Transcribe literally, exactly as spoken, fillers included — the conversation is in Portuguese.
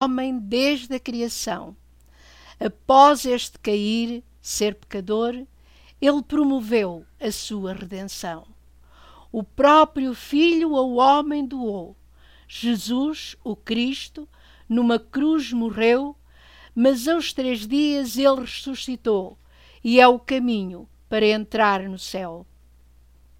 homem desde a criação. Após este cair, ser pecador, ele promoveu a sua redenção. O próprio Filho ao homem doou. Jesus, o Cristo, numa cruz morreu, mas aos três dias ele ressuscitou e é o caminho para entrar no céu.